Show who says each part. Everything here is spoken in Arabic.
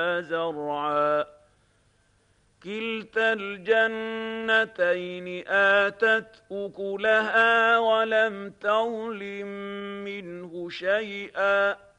Speaker 1: زرعا كلتا الجنتين آتت أكلها ولم تظلم منه شيئا